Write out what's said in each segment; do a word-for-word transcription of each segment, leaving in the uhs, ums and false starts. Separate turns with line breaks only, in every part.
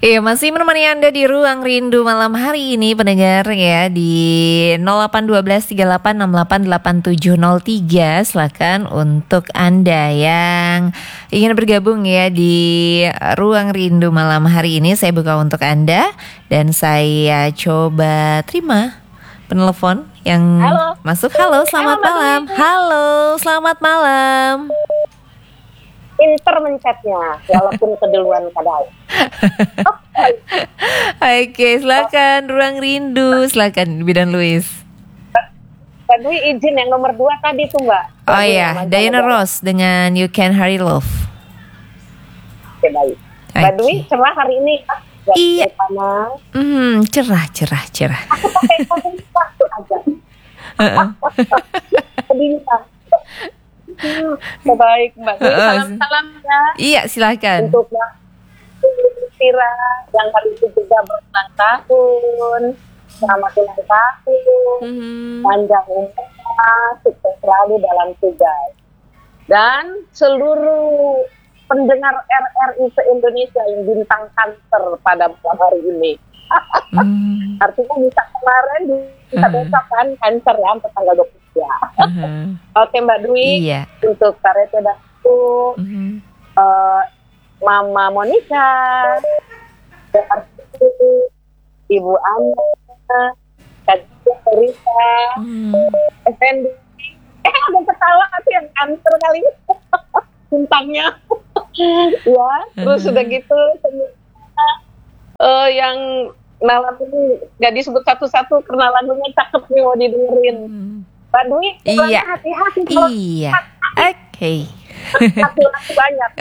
Iya, masih menemani Anda di Ruang Rindu malam hari ini pendengar ya di nol delapan satu dua tiga delapan enam delapan delapan tujuh nol tiga. Silakan untuk Anda yang ingin bergabung ya di Ruang Rindu malam hari ini. Saya buka untuk Anda dan saya coba terima penelpon yang
Halo.
masuk. Halo, selamat
Halo,
malam. Halo, selamat malam.
Pinter mencetnya, walaupun keduluan kadang.
Oke, silakan Ruang Rindu, silakan Bidan Luis.
Tadi izin yang nomor dua tadi tuh Mbak.
Oh
Tadi
iya,
yang
Diana
mancanegara.
Ross dengan You Can Hurry Love.
Oke, baik. Mbak
Oke.
Dwi cerah hari ini. Gak
Iya.
panas.
Hmm, cerah, cerah, cerah.
Aku pakai kostum satu aja.
Heeh.
Bintang. Hmm, baik Mbak Dwi,
Heeh.
salam-salam ya
Iya, silakan.
untuk Mbak Tira yang hari ini juga berulang tahun. Selamat ulang tahun.
Mhm.
Panjang umur, sukses selalu dalam tugas. Dan seluruh pendengar R R I se-Indonesia yang bintang kanker pada malam hari ini.
Hmm.
Artinya bisa kemarin, bisa
Hmm.
besok kan kanker ya, sampai tanggal dua puluh tiga.
Mhm.
Oke Mbak Dwi,
Iya.
untuk Karete dan aku,
Mhm.
eh, Mama Monica, Ibu Ana, Kak Rita,
Hmm.
Effendi. Eh ada ketawa tapi yang kanker kali ini. Bintangnya. Ya, terus udah gitu semua eh, yang malam ini gak disebut satu-satu karena lagunya cakep nih mau didengerin.
Hmm.
Mbak Dwi,
Iya.
hati-hati kalau
Iya. Oke.
laki-laki banyak.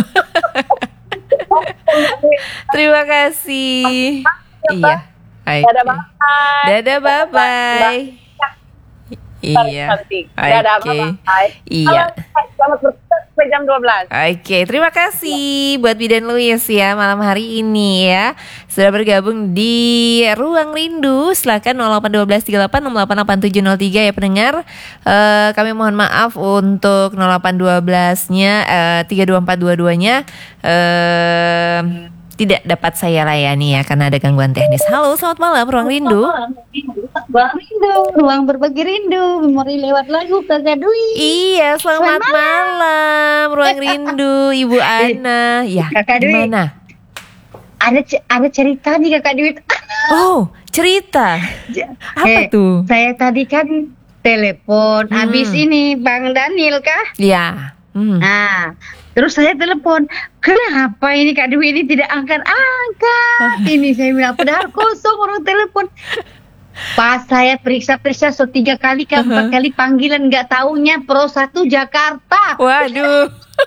Terima kasih. Iya. Oke.
Dadah bye.
Dadah, bye-bye. Iya.
Cantik. Dadah
Oke.
bye.
Iya.
Selamat bertugas sampai jam dua belas.
Oke, terima kasih buat Bidan Luis ya malam hari ini ya sudah bergabung di Ruang Rindu. Silakan nol delapan satu dua tiga delapan enam delapan delapan tujuh nol tiga ya pendengar. Eh, kami mohon maaf untuk nol delapan satu dua-nya eh, tiga dua empat dua dua-nya eh, tidak dapat saya layani ya karena ada gangguan teknis. Halo, selamat malam Ruang Rindu.
Ruang rindu, ruang berbagi rindu, memori lewat lagu Kakak Dwi.
Iya, selamat
Selamat
malam Ruang Rindu Ibu Ana. Ya,
Kakak Dwi.
gimana?
Ada ce- ada cerita nih Kakak Dwi.
Oh, cerita.
Ja-
Apa
Eh,
tuh?
Saya tadi kan telepon,
Hmm.
habis ini Bang Daniel kah?
Ya. Hmm.
Nah, terus saya telepon, kenapa ini Kak Dwi ini tidak angkat-angkat? Ini saya bilang, padahal kosong orang telepon. Pas saya periksa-periksa so tiga kali ke empat kali panggilan nggak taunya Pro satu Jakarta.
Waduh.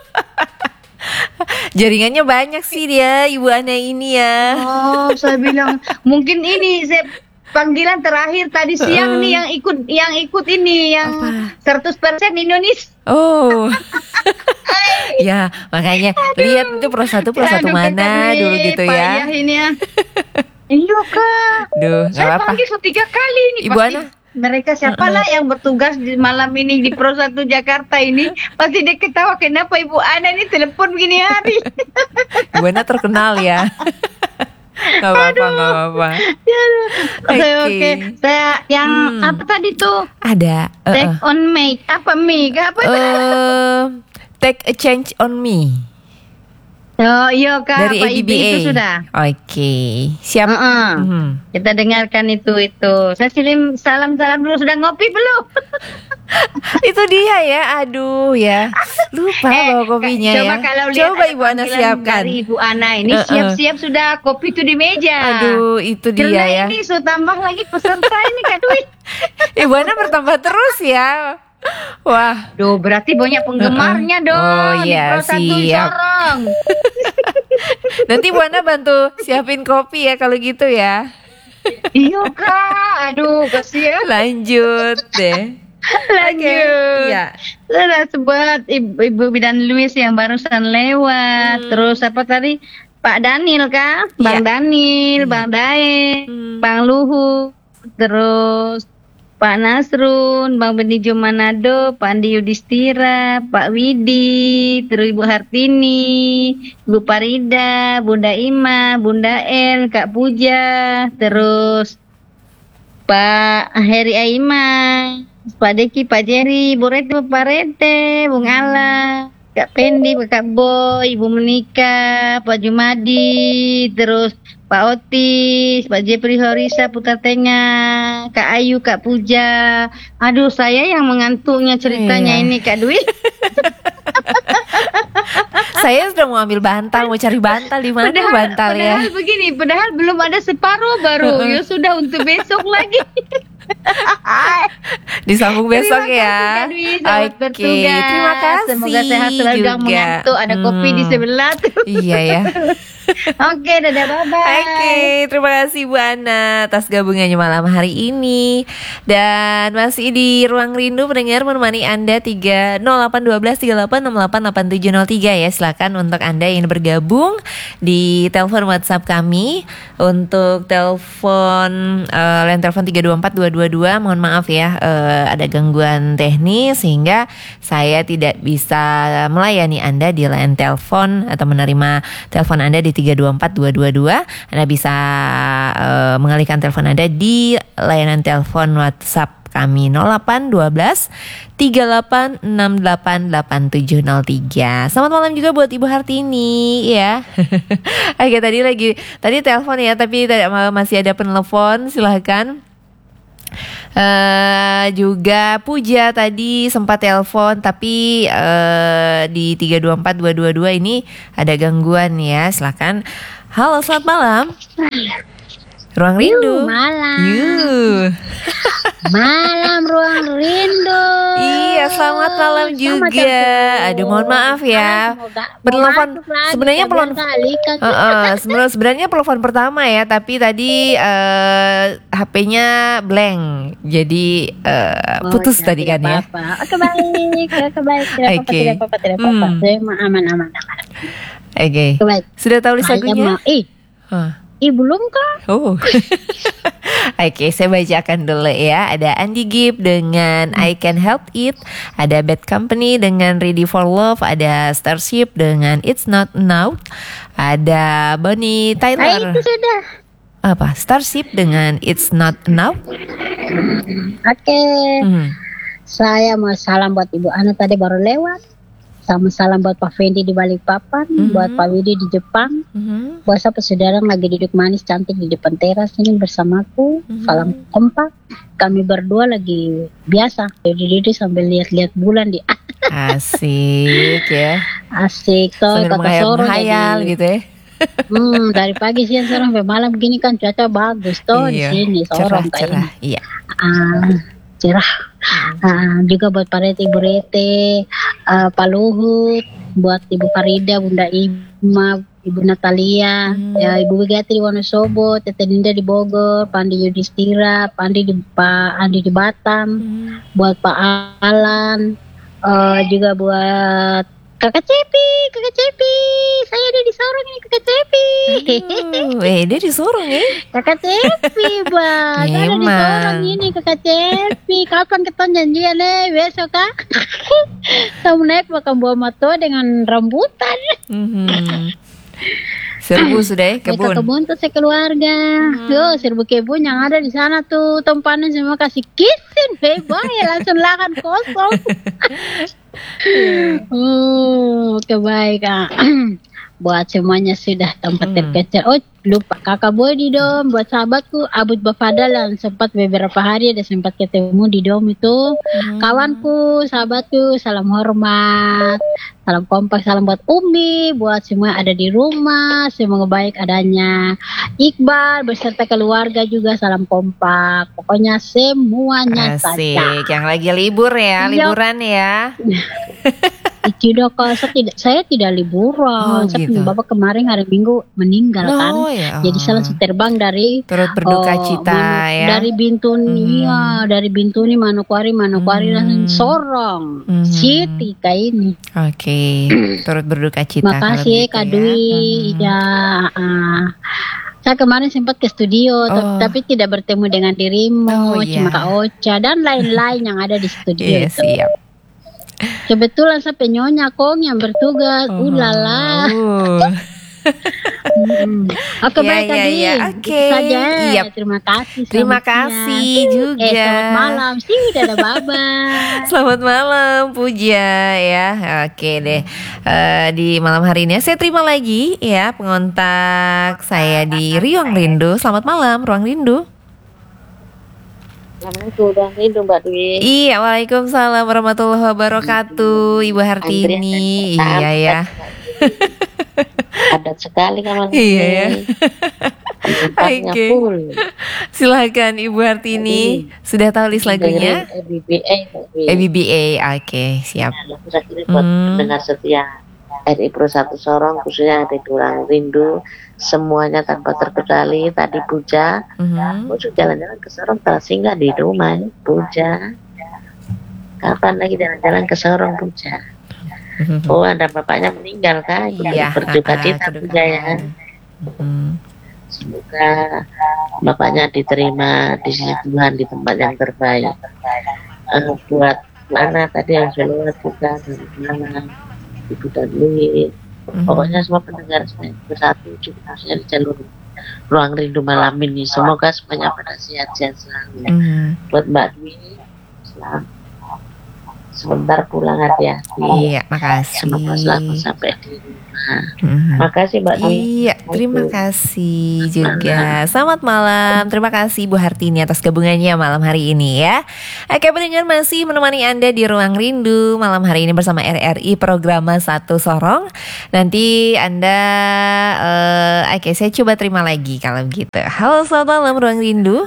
Jaringannya banyak sih dia Ibu Ana ini ya.
Oh, saya bilang mungkin ini saya panggilan terakhir tadi siang
Uh-uh.
nih yang ikut yang ikut ini yang
Apa?
seratus persen Indonesia.
Oh. Ya, makanya lihat itu pro satu pro satu
Aduh, Kakak
mana
Dwi,
dulu gitu
payah
ya.
ini ya. Iya kak.
Duh, nggak
Saya
apa-apa.
panggil so tiga kali ini.
Ibu
Pasti
Ana?
mereka siapalah yang bertugas di malam ini di Pro satu Jakarta ini pasti dia ketawa kenapa Ibu Ana ini telepon begini hari.
Ibu Ana terkenal ya. Gak apa-apa, gak apa-apa.
Oke,
Oke.
oke. Saya yang
Hmm.
apa tadi tuh?
Ada. eh,
Take
eh.
on make apa make apa?
Eh, take a change on me
Oh iya kak,
dari
Pak
A B B
Ibi
A.
itu sudah.
Oke, siap.
Heeh.
Mhm.
Kita dengarkan itu itu. Saya kirim salam-salam dulu, sudah ngopi belum?
Itu dia ya, aduh ya. Lupa
Eh,
bawa kopinya
coba
ya.
kalau lihat
Coba
ada
Ibu Ana
panggilan
siapkan.
dari Ibu Ana ini
Uh-uh.
siap-siap sudah kopi itu di meja.
Aduh, itu dia
Karena
ya.
ini so tambah lagi peserta ini Kak Dwi.
Ibu Ana bertambah terus ya. Wah,
Duh, berarti banyak penggemarnya
Uh-uh.
dong.
Oh,
di
iya,
Pro satu
siap.
Sorong.
nanti Bu Ana bantu siapin kopi ya kalau gitu ya.
Iya kak, aduh kasihan.
Lanjut deh.
Lanjut.
Iya.
Sudah sebut Ibu, Ibu Bidan Luis yang barusan lewat.
Hmm.
Terus apa tadi? Pak Daniel kah? Bang
Iya.
Daniel,
Iya.
Bang Dae,
Hmm.
Bang Luhut. Terus Pak Nasrun, Bang Benijo Manado, Pak Andi Yudhistira, Pak Widi, terus Ibu Hartini, Ibu Parida, Bunda Ima, Bunda El, Kak Puja, terus Pak Heri Aiman, Pak Deki, Pak Jerry, Bu Rete, Pak Rete, Bung Ala, Kak Pendi, Kak Boy, Ibu Menika, Pak Jumadi, terus Pak Otis, Pak Jepri Horisa, Putra Tengah, Kak Ayu, Kak Puja. Aduh, saya yang mengantuknya ceritanya
Iya.
ini, Kak Dwi.
Saya sudah mau ambil bantal, mau cari bantal di mana bantal ya?
Padahal begini, padahal belum ada separuh baru. Ya sudah untuk besok lagi.
Disambung besok
Terima
ya.
kasih, Kak Dwi, selamat
Oke,
bertugas.
terima kasih.
Semoga sehat selalu,
juga.
jangan mengantuk. Ada kopi di
Hmm,
sebelah tuh.
Iya ya.
Oke, dadah, bye-bye.
Oke, terima kasih Bu Ana atas gabungannya malam hari ini. Dan masih di Ruang Rindu pendengar menemani Anda tiga nol delapan satu dua tiga delapan enam delapan delapan tujuh nol tiga ya. Silakan untuk Anda yang bergabung di telepon WhatsApp kami. Untuk telepon uh, line telepon tiga dua empat dua dua dua, mohon maaf ya, uh, ada gangguan teknis sehingga saya tidak bisa melayani Anda di line telepon atau menerima telepon Anda di tiga dua empat dua dua dua. Anda bisa uh, mengalihkan telepon Anda di layanan telepon WhatsApp kami nol delapan satu dua tiga delapan enam delapan delapan tujuh nol tiga. Selamat malam juga buat Ibu Hartini ya. Oke, tadi lagi tadi telepon ya, tapi tidak masih ada penelpon, silahkan. Uh, juga Puja tadi sempat telepon tapi uh, di tiga dua empat dua dua dua ini ada gangguan ya. Silakan. Halo, selamat malam. Ruang Rindu.
Yuh, malam.
Yuh.
Malam Ruang Rindu.
Iya, selamat malam juga. Aduh, mohon maaf ya. Penelpon sebenarnya pelon uh, uh, sebenarnya sebenarnya telepon pertama ya, tapi tadi uh, H P-nya blank. Jadi uh, putus
Oh,
tadi kan ya.
apa-apa. Oke, baik. Oke, baik. Tidak apa-apa,
Oke.
tidak apa-apa, tidak apa-apa.
Hmm.
Saya mah aman, aman, aman.
Oke.
Oke, baik.
Sudah tahu list
Saya
lagunya?
mau, ih,
Huh.
ih belum kah?
Oh. Oke, saya bacakan dulu ya. Ada Andy Gibb dengan I Can Help It, ada Bad Company dengan Ready for Love, ada Starship dengan It's Not Now, ada Bonnie
Ah,
Tyler.
itu sudah.
Apa? Starship dengan It's Not Now.
Oke.
Hmm.
Saya mau salam buat Ibu Ana tadi baru lewat. Sama salam buat Pak Fendi di Balikpapan,
Mhm.
buat Pak Widi di Jepang.
Mhm.
Buat siapa saudara yang lagi duduk manis cantik di depan teras ini bersamaku.
Mhm.
Salam kompak. Kami berdua lagi biasa duduk-duduk sambil lihat-lihat bulan di
Asik ya.
asik toh
Sambil
kata Soro
menghayal
jadi.
gitu ya.
Hmm, dari pagi siang sore sampai malam begini kan cuaca bagus toh di
Iya.
sini Sorong kayak
Cerah-cerah.
ini.
Iya.
Ah, cerah. Ah, juga buat Pak Rete, Ibu Rete, ah, Pak Luhut, buat Ibu Farida, Bunda Ima, Ibu Natalia,
Hmm.
ya Ibu Wigati di Wonosobo, Tete Dinda di Bogor, Pak Andi Yudhistira, Pak Andi di Pak Andi di Batam,
Hmm.
buat Pak Alan, eh, juga buat Kakak Cepi, Kakak Cepi, saya ada di Sorong ini Kakak Cepi.
Aduh, eh dia disuruh nih.
Kakak Cepi, Bang. Saya ada di
Memang.
Sorong ini, Kakak Cepi. Kapan kita janjian nih besok, Kak? Kamu naik makan buah mato dengan rambutan.
Mhm. Serbu sudah ya,
Saya ke
kebun.
kebun tuh sekeluarga. Yo, serbu kebun yang ada di sana tuh tempatnya semua kasih kisin, bebas ya langsung lahan kosong. Oh, kebaikan. Buat semuanya sudah tempat
Hmm.
terkecil. Oh, lupa kakak Bodi dong. Buat sahabatku Abud Bafadal yang sempat beberapa hari ada sempat ketemu di dom itu.
Hmm.
Kawanku, sahabatku, salam hormat. Salam kompak, salam buat Umi, buat semua yang ada di rumah, semoga baik adanya. Iqbal beserta keluarga juga salam kompak. Pokoknya semuanya saja.
Asik, yang lagi libur ya,
Iya.
liburan ya.
Tidak kok, saya tidak, saya tidak liburan.
Oh,
Saya
gitu.
punya bapak kemarin hari Minggu meninggal kan.
Oh ya.
Jadi saya langsung terbang dari
turut berduka
oh,
cita
Manu-
ya.
dari Bintuni,
Hmm.
iya, dari Bintuni Manokwari, Manokwari
Hmm.
langsung Sorong,
Hmm.
City kayak ini.
Oke, turut berduka cita.
Makasih ya
kalau
Kak
gitu
Dwi.
ya. Hmm.
Ya, ah. Saya
Saya kemarin sempat ke studio,
Oh.
tapi, tapi tidak bertemu dengan dirimu,
Oh,
cuma
iya.
Kak Ocha dan lain-lain yang ada di studio
Iya,
itu.
siap.
Kebetulan saya penyonya Kong yang bertugas.
Oh.
Ulala.
Uh.
Hmm. Oke,
Iya,
baik
iya,
Kak
iya.
Din.
Oke.
Itu saja.
Iya.
Terima kasih.
Terima
selamat siang.
kasih
Eh,
juga.
Eh, selamat malam. Sih, dadah, bye-bye.
Selamat malam Puja ya. Oke deh. Eh, di malam hari ini saya terima lagi ya pengontak saya di Ruang Rindu. Selamat malam Ruang Rindu.
Assalamualaikum, udah rindu Mbak Dwi.
Iya, waalaikumsalam warahmatullahi wabarakatuh, Ibu Hartini.
Antrian
Iya ya.
Padat sekali kamar
Iya ya.
Tempatnya
Oke.
full.
Silakan Ibu Hartini. Sudah tahu list lagunya?
E B B A Mbak Dwi.
E B B A. Oke, siap.
Nah, kira-kira buat
Hmm.
pendengar setia R I Pro satu Sorong, khususnya di Ruang Rindu, semuanya tanpa terkecuali. Tadi Puja,
Mhm.
Puja jalan-jalan ke Sorong, tak singgah di rumah. Puja, kapan lagi jalan-jalan ke Sorong Puja? Oh, ada bapaknya meninggal kan?
Iya,
Berduka
ah,
cita
kedukaan.
Puja ya.
Mhm.
Semoga bapaknya diterima di sisi Tuhan di tempat yang terbaik. Eh, buat mana tadi yang selalu kita dari mana Ibu dan Louis.
Mhm.
Pokoknya semua pendengar semuanya bersatu khususnya di jalur Ruang Rindu malam ini. Semoga semuanya pada sehat-sehat selalu.
Mhm.
Buat Mbak Dwi, selamat sebentar pulang hati-hati.
Iya, makasih.
Semoga selamat sampai di rumah.
Mhm.
Makasih Mbak Dwi.
Iya, terima kasih juga. Selamat malam. Terima kasih Bu Hartini atas gabungannya malam hari ini ya. Oke, pendengar masih menemani Anda di Ruang Rindu malam hari ini bersama R R I program Satu Sorong. Nanti Anda eh, oke, saya coba terima lagi kalau gitu. Halo, selamat malam Ruang Rindu.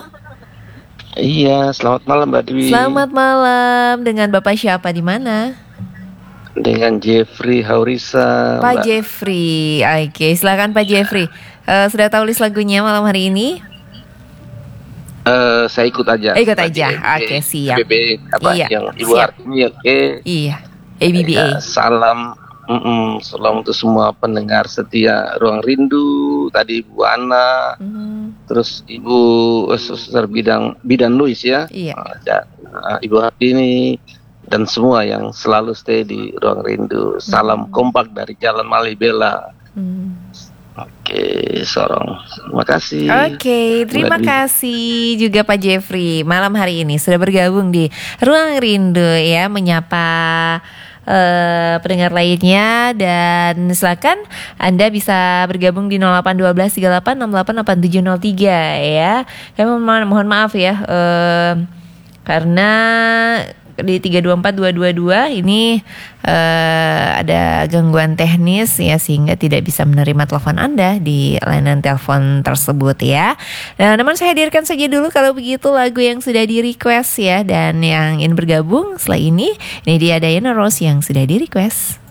Iya, selamat malam Mbak Dwi.
Selamat malam. Dengan Bapak siapa di mana?
Dengan Jeffrey Haurisa.
Pak
Mbak.
Jeffrey. Oke, silakan Pak Jeffrey. Eh, sudah tahu list lagunya malam hari ini?
Eh, saya ikut aja.
Ikut
Sebagai
aja. Oke, siap.
B B apa
Iya,
yang Ibu
siap.
Hartini, oke.
Iya, A B B A.
Ya, salam, mm-mm, salam untuk semua pendengar setia Ruang Rindu. Tadi Ibu Ana,
Mhm.
terus Ibu eh, Suster Bidang Bidan Louis ya.
Iya.
Eh, dan, eh, Ibu Hartini dan semua yang selalu stay di Ruang Rindu. Salam kompak dari Jalan Malibela.
Hmm.
Oke, Sorong. Terima kasih.
Oke, terima
Mbak Dwi.
kasih juga Pak Jeffrey. Malam hari ini sudah bergabung di Ruang Rindu ya, menyapa eh, pendengar lainnya, dan silakan Anda bisa bergabung di nol delapan satu dua tiga delapan enam delapan delapan tujuh nol tiga ya. Saya mohon, mohon maaf ya eh, karena di tiga dua empat dua dua dua ini eh, ada gangguan teknis ya, sehingga tidak bisa menerima telepon Anda di layanan telepon tersebut ya. Nah, namun saya hadirkan saja dulu kalau begitu lagu yang sudah di request ya, dan yang ingin bergabung setelah ini ini dia Diana Ross yang sudah di request.